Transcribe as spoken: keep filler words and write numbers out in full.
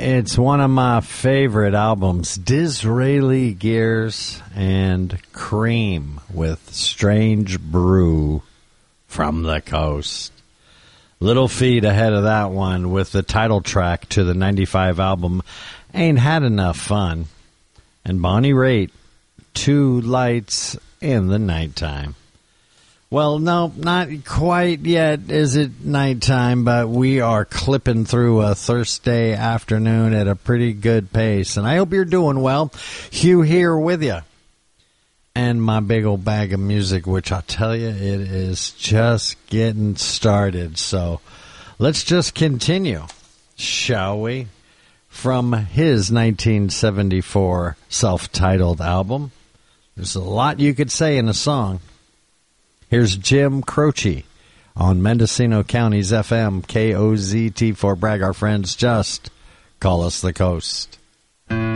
It's one of my favorite albums, Disraeli Gears and Cream with Strange Brew from the Coast. Little Feat ahead of that one with the title track to the ninety-five album, Ain't Had Enough Fun. And Bonnie Raitt, Two Lights in the Nighttime. Well, no, not quite yet is it nighttime, but we are clipping through a Thursday afternoon at a pretty good pace. And I hope you're doing well. Hugh here with you. And my big old bag of music, which I'll tell you, it is just getting started. So let's just continue, shall we? From his nineteen seventy-four self-titled album. There's a lot you could say in a song. Here's Jim Croce on Mendocino County's F M K O Z T for Bragg. Our friends, just call us the Coast.